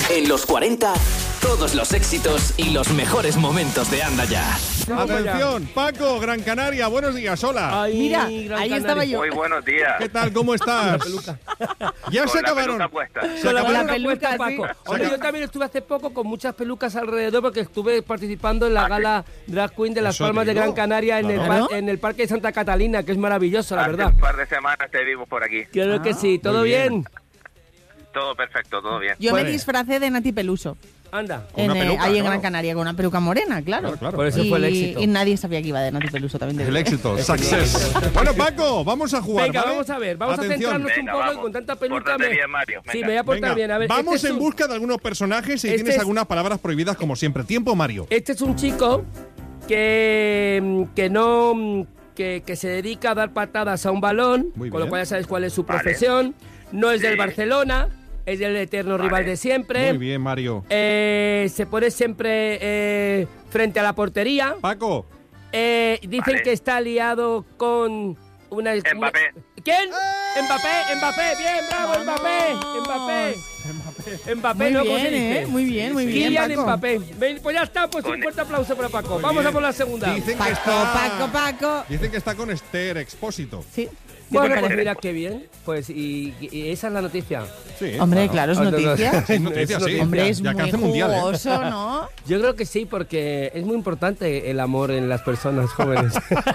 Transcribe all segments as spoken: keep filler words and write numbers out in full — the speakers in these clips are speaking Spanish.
En los cuarenta, todos los éxitos y los mejores momentos de Anda Ya. Atención, Paco, Gran Canaria, buenos días, hola. Ay, Mira, Gran ahí Canaria. estaba yo. Muy buenos días. ¿Qué tal? ¿Cómo estás? Ya Con se la acabaron. peluca puesta. Se Con la acabaron. la peluca, puesta, sí. Paco. Se Hombre, acaba- yo también estuve hace poco con muchas pelucas alrededor porque estuve participando en la Ah, gala Drag Queen de Las Eso Palmas de digo. Gran Canaria en, el Claro. par- en el Parque de Santa Catalina, que es maravilloso, la Hace verdad. un par de semanas te vimos por aquí. Creo que sí, ¿todo muy bien. bien? Todo perfecto, todo bien. Yo Vale. me disfracé de Nati Peluso. Anda. Con En, una eh, peluca, ahí en claro. Gran Canaria, con una peluca morena, claro. Claro, claro. Por eso y, fue el éxito. y nadie sabía que iba de Nati Peluso también. de El verdad. éxito, success. Bueno, Paco, vamos a jugar, Venga, ¿vale? vamos a ver, vamos Atención. a centrarnos Venga, un poco vamos. y con tanta peluca. Pórtate me- bien, Mario, Sí, venga. me voy a portar Venga, bien. A ver, vamos este es en un- busca de algunos personajes y este tienes es- algunas palabras prohibidas como siempre. Tiempo, Mario. Este es un chico que, que no que, que se dedica a dar patadas a un balón, Muy con lo bien. cual ya sabes cuál es su Vale. profesión. No es del Sí. Barcelona, es del eterno Vale. rival de siempre. Muy bien, Mario. Eh, se pone siempre eh, frente a la portería. Paco. Eh, dicen Vale. que está liado con una... Mbappé. una- ¿Quién? Mbappé, Mbappé, bien, bravo, Mbappé, Mbappé. Mbappé, Muy ¿no? ¿Cómo se bien, dice? ¿eh? Muy bien, muy bien, Kylian Paco. Mbappé. Ven, pues ya está, pues un Con- fuerte aplauso para Paco. Muy Vamos bien. a por la segunda. Dicen que Paco, está... Paco, Paco. Dicen que está con Esther Expósito. Sí. Bueno, ¿Qué te pues parece? mira qué bien. Pues y, y esa es la noticia. Sí, Hombre, claro, es Ah, no, no. noticia. Es noticia, sí. Hombre, es Ya muy alcance mundial, ¿eh? jugoso, ¿no? Yo creo que sí, porque es muy importante el amor en las personas jóvenes.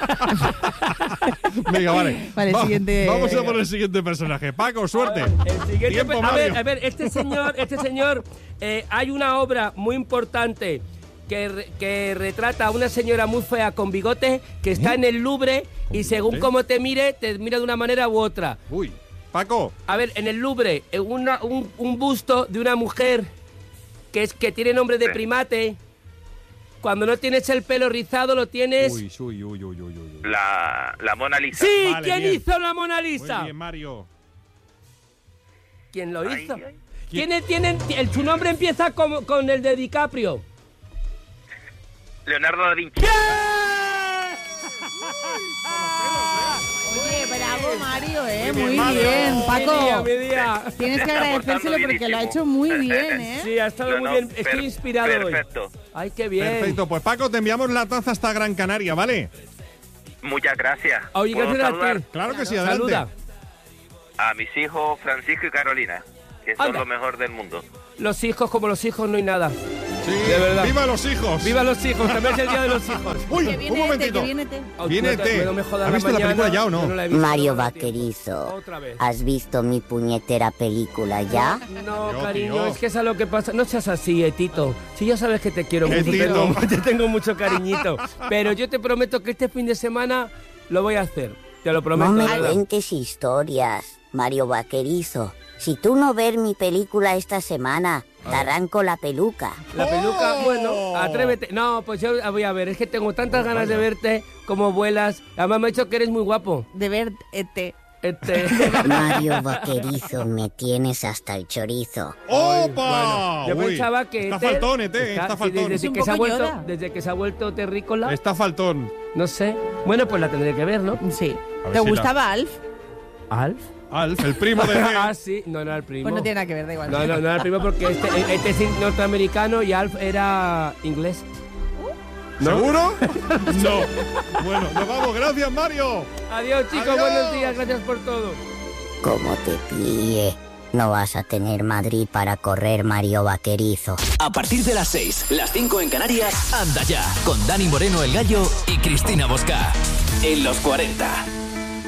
Venga, vale. Vale, Va- siguiente. Vamos a por el siguiente personaje. Paco, suerte. El siguiente, Tiempo, a ver, Mario. a ver, este señor, este señor, eh, hay una obra muy importante que, re- que retrata a una señora muy fea con bigote que está ¿Eh? en el Louvre y según bigote? cómo te mire, te mira de una manera u otra. Uy, Paco. A ver, en el Louvre, eh, una- un, un busto de una mujer que es que tiene nombre de Sí. primate. Cuando no tienes el pelo rizado, lo tienes... Uy, uy, uy, uy, uy, uy. La, la Mona Lisa. ¡Sí! Vale, ¿Quién bien. hizo la Mona Muy Lisa? bien, Mario. ¿Quién lo Ay, hizo? ay. ¿Quién tienen, el, su nombre empieza como, con el de DiCaprio. Leonardo da Vinci. Oye, bravo, Mario, ¿eh? Muy Muy bien, bien, Mario. Paco. Mi día, mi día. Tienes que Se está agradecérselo portando porque lo ha bienísimo. hecho muy bien, ¿eh? Sí, ha estado No, muy no, bien. Estoy per- inspirado Perfecto. hoy. Ay, qué bien. Perfecto, pues Paco, te enviamos la taza hasta Gran Canaria, ¿vale? Muchas gracias. Oye, ¿Puedo gracias a saludar ti. Claro que sí, adelante. Saluda. a mis hijos Francisco y Carolina, que son Anda. lo mejor del mundo? Los hijos, como los hijos, no hay nada. Sí, De verdad. ¡viva los hijos! ¡Viva los hijos! También es el día de los hijos. ¡Uy, Que un viene momentito! este, que viene este. Viene No, T. no me jodas ¿Has visto la mañana, película ya o no? yo la he visto, Mario no la he visto. Vaquerizo, Otra vez. ¿has visto mi puñetera película ya? No, Tío, cariño, tío. es que es a lo que pasa. No seas así, eh, Tito. Si ya sabes que te quiero Eh, mucho, te Tito. tengo, te tengo mucho cariñito. Pero yo te prometo que este fin de semana lo voy a hacer. Te lo prometo. No me de verdad. cuentes historias, Mario Vaquerizo. Si tú no ver mi película esta semana, te arranco la peluca. La peluca, ¡Oh! bueno, atrévete. No, pues yo voy a ver, es que tengo tantas ganas de verte como vuelas. Además me ha dicho que eres muy guapo. De ver este. Este, Mario Vaquerizo, me tienes hasta el chorizo. ¡Opa! bueno, yo Uy, pensaba que Está Ete- faltón, Ete, está- está sí, faltón. desde, Es un que se ha poco vuelto, Yoda. desde que se ha vuelto terrícola, Está faltón. no sé. Bueno, pues la tendré que ver, ¿no? Sí. A ver ¿Te si la- gustaba Alf? ¿Alf? Alf, el primo de Ah, T. sí, no, no era el primo. Pues no tiene nada que ver, da igual. No, no, no era el primo porque este, este es norteamericano y Alf era inglés. ¿No? ¿Seguro? No. Bueno, nos vamos. Gracias, Mario. Adiós, chicos, Adiós. buenos días, gracias por todo. Como te pille, no vas a tener Madrid para correr, Mario Vaquerizo. A partir de las seis, las cinco en Canarias, Anda Ya, con Dani Moreno el Gallo y Cristina Bosca. En los cuarenta.